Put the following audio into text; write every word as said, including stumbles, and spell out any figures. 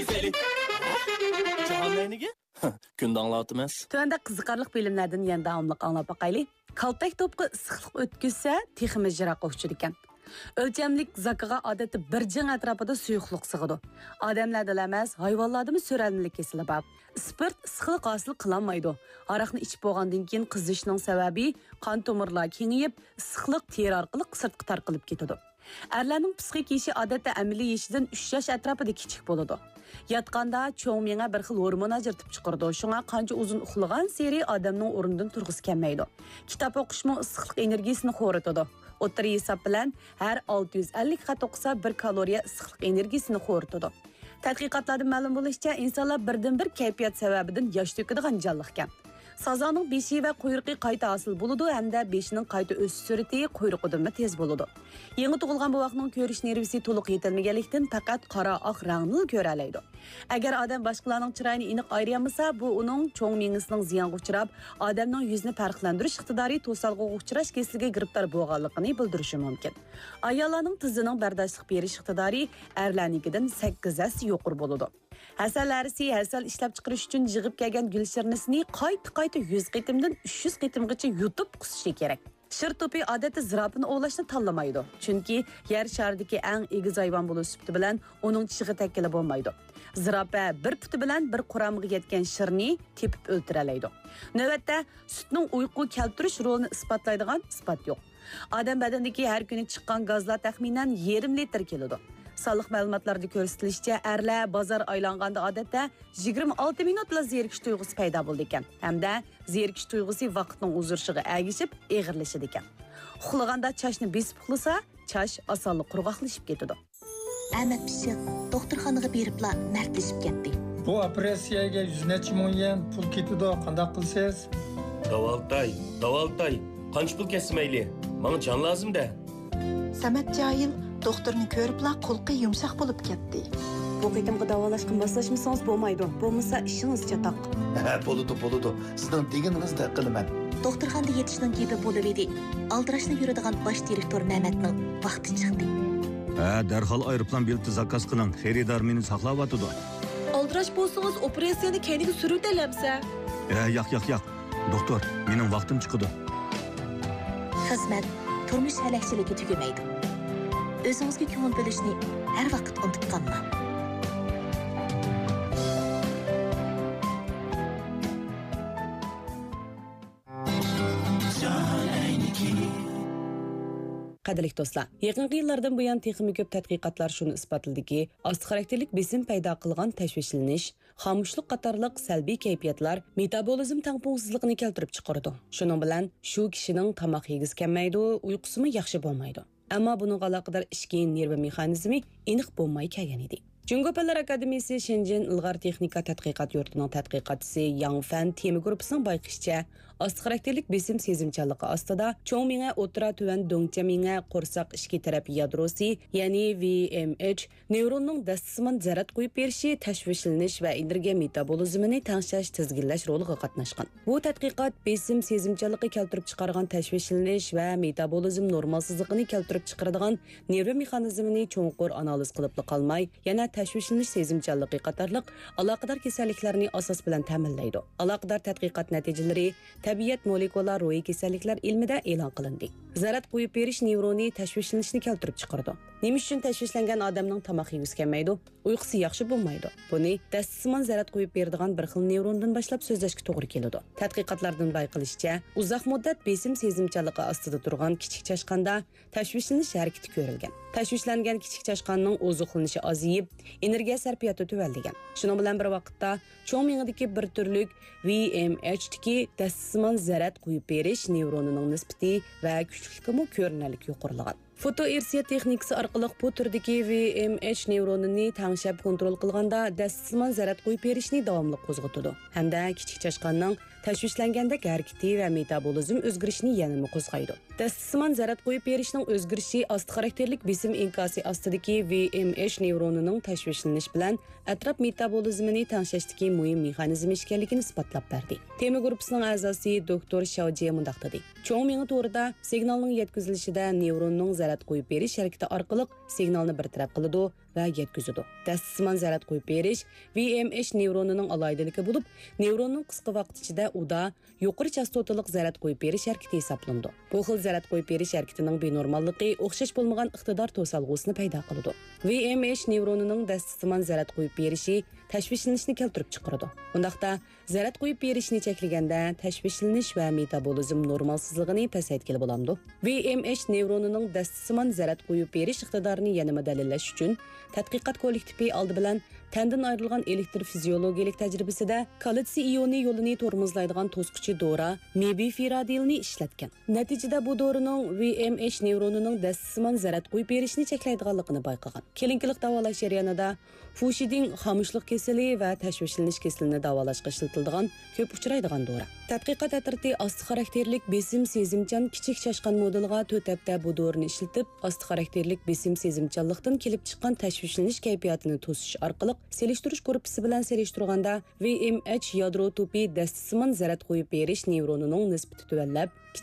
Күнді аңлатымыз. Төәнді қызықарлық бөлімлердің енді амлық аңлап бақайлы. Kaltak topqı ısıqlıq ötküzsə, teximiz jirak uçudu ekan. Ölçemlik zakıga adeti bir jing atrapida suyuqluq sig'idi. Odamlarda emas, hayvonlarda so'ralmilik kesili bor. Spirt ısıqlıq hosil qilolmaydi. Aroqni ichib bo'lgandan keyin qizishning sababi qon tomirlar kengayib, ısıqlıq teri orqali sirtqa tarqalib ketadi. Erlarning psixik yeshi odatda amaliy yeshidan uch yosh atrofida kichik bo'ladi. Yatqanda cho'ng miya bir xil hormon ajratib chiqaradi. Shunga qancha uzun uxlagan seri odamning o'rnidan turg'isi kelmaydi. Kitob o'qishmi issiqlik energiyasini xo'ritadi. O'tir hisob bilan har olti yuz ellik qat o'qisa bir kaloriya issiqlik energiyasini xo'ritadi. Tadqiqotlardan ma'lum bo'lishicha, insonlar birdan-bir kayfiyat sababidan yosh to'kadigan jonliq ekan. Sazanın beşi ve kuyruğu qayta asıl buludu, hem de beşinin qayta öz süreti kuyruğudan da tez buludu. Yeni tuğulgan bu vaxtının körüş nervisi toluq yetilmegelikten fakat qara ağ rağını görəleydi. Eğer adam başkalarının çırayını iniq ayrıyamasa, bu onun çoğun miğisinin ziyan uçurab, adamның yüzünü farqlandırış iqtidari tosalgı uçuraş kesilge giriptar boğalıqını bildirişi mümkün. Ayyalarının tızının bardaşlıq beriş iqtidari erlənigidin sakkiz as yoqur buludu. Hasallarisi hasal ishlab chiqarish uchun yig'ib kelgan gul shirnisini qayta-qayta yuz qitimdan uch yuz qitimgacha yutib qusishi kerak. Shir to'pi odatda zirobini ovlashni tanlamaydi. Chunki yer sharidagi eng egiz hayvon bo'lish sifati bilan uning tishig'i takkili bo'lmaydi. Ziropa bir puti bilan bir quramiga yetgan shirni tepib o'ltiralaydi. Navbatda sutning uyqu keltirish rolini isbotlaydigan isbot yo'q. Odam badanidagi har kuni chiqqan gazlar taxminan yarim litr keladi. Sağlık məlumatlarda göstərilişçə, ərlər bazar aylanganda adətdə yigirma olti minutla zerikiş duyğusu payda buldu ekan. Hem de zerikiş duyğusu vaqtning uzurşığı əgişib, eğirləşidi ekan. Uxlaganda çaşni besib uxlasa, çaş asanlık qurğaqlaşıb ketidi. Ahmet Pişik doktorxanaga beribla mərtləşib ketdi. Bu operatsiyaga yuz necha ming yen pul ketidi, qanday qilsiz? Davaltay, davaltay. Qancha pul kesmayli? Bana can lazım da. Samat Cahil doktorni ko'ribla qo'lqi yumshoq bo'lib ketdi. Bu qitimga davolashga moslashmasangiz bo'lmaydi. Bo'lmasa ishingiz chatoq. Ha, bo'ladi, bo'ladi. Sizning deganingizni qilaman. Doktorxonada yetishning gepi bo'lib edi. Aldirashni yuradigan bosh direktor Mehmetning vaqti chiqdi. Ha, darhol aeroplan bileti zakaz qiling. Xaridor meni saqlayotdi. Aldirash bo'lsangiz operatsiyani keyingi surutalamsa. Ha, yo'q, yo'q, yo'q. Doktor, mening vaqtim chiqdi. Xizmat turmush halakchiligi tugamaydi. Özünüzge köngül bölüşünü her vakit unutup kalma. Qadrli dostlar, yaqinqi yillardan buyon texnik ko'p tadqiqotlar shuni isbotladiki, osti xarakterlik besim paydo qilgan tashvishlanish, xomushlik qatorliq salbiy kayfiyatlar metabolizm tangpungsizligini keltirib chiqaradi. Shuning bilan shu kishining tomoq yegiz kelmaydi, uyqusimi yaxshi bo'lmaydi. Ammo buning aloqador ishki nerv mexanizmi aniq bo'lmay kelgan edi. Jungo Fanlar Akademiyasi Shenzhen ilg'or texnika tadqiqot yurtining tadqiqotchisi Yang Fan tema guruhining bayqishicha, osti xarakterlik besim sezimchanligi ostida cho'ng miya, o'tira tuvan do'ngcha miya, qo'rsoq ichki taraf yadrosi, ya'ni V M H nevronning dastisimon zarat qo'yib berishi, tashvishlanish va energiya metabolizmini tangshash, tizginlash roliga qatnashgan. Bu tadqiqot besim sezimchanligi keltirib chiqargan tashvishlanish va metabolizm normalsizligini keltirib chiqaradigan nerv mexanizmini cho'nqur analiz qilib qolmay, yana tashvishlanish sezimchanligi qatorliq aloqador kasalliklarni asos bilan ta'minlaydi. Aloqador tadqiqot natijalari tabiat molekular ro'yi kasalliklar ilmida e'lon qilindi. Zarat qo'yib berish nevroni tashvishlanishni keltirib chiqardi. Nima uchun tashvishlangan odamning tomoq yegiz kelmaydi, uyqusi yaxshi bo'lmaydi? Buni dastisimon zarat qo'yib beradigan bir xil nevrondan boshlab so'zlashga to'g'ri keladi. Tadqiqotlardan bayqilishicha, uzoq muddat besim sezimchanligi ostida turgan kichik chashqanda tashvishlanish harakati ko'rilgan. Tashvishlangan kichik chashqanning ozuqlanishi aziyib, energiya sarfiyati tuvaldigan. Shuning bilan bir vaqtda cho'ng miyadagi bir turlik V M H dagi dastisimon zarat qo'yib berish nevronining nisbati va kuchliligimi ko'rinarli yuqorilgan. Fotoirsiya texnikasi orqali bu turdagi V M H nevronini tangshab kontrol qilganda dastisimon zarat qo'yib berishni davomli qo'zg'atadi. Hamda kichik chashqanning tashvishlanganda harakati va metabolizm o'zgarishini yanada qo'zg'aydi. Dastisimon zarat qo'yib berishning o'zgarishi osti xarakterlik besim inkosi ostidagi V M H nevronining tashvishlanish bilan atrof metabolizmini tangshashdagi muhim mexanizm ekanligini isbotlab berdi. Tema guruhining a'zosi doktor Shaoji mundaq dedi. Cho'ng miya to'g'rida signalning yetkazilishida nevronning zarat qo'yib berish harakati orqali signalni bartaraf qiladi va yetkazadi. Dastisman zarar qo'yib berish V M H nevronining aloydiligi bo'lib, nevronning qisqa vaqt ichida uda yuqori chastotalik zarar qo'yib berish harakati hisoblanadi. Bu xil zarar qo'yib berish harakatining benormalligi o'xshash bo'lmagan iqtidor to'salg'usini paydo qiladi. V M H nevronining dastisman zarar qo'yib berishi tashvishlanishni keltirib chiqaradi. Bundaqda zarar qo'yib berishni cheklaganda tashvishlanish va metabolizm normalsizligini pasaytgili bo'lamdi. V M H nevronining dastisman zarar qo'yib berish iqtidorini yanada dalillash uchun tadqiqot kollektivi oldi bilan tandan ayrilgan elektr fiziologiyalik tajribasida kalsiy ioni yo'lini tormozlaydigan to'squvchi dora mebifiradilni ishlatgan. Natijada bu dorining V M H nevronining dastisman zarar qo'yib berishni cheklaydiganligini bayqagan. Kelinkilik davolash jarayonida fushiding xomushlik kasali va tashvishlanish kasalini davolashga ishlatiladigan ko'p uchraydigan dora. Tadqiqot atrati osti xarakterlik besim sezimchan kichik chashqan modeliga to'rt hafta bu dorini ishlatib, osti xarakterlik besim sezimchanlikdan kelib chiqqan tashvishlanish kayfiyatini to'sish orqali selishtirish gruppasi bilan selishtirganda V M H yadro to'pi dastisman zarar qo'yib berish nevronining nisbati tuvanlab